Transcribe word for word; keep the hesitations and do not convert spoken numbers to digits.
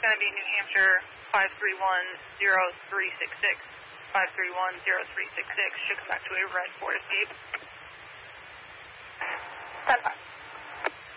going to be New Hampshire five three one zero three six six. five three one zero three six six should come back to a red Ford Escape. ten five.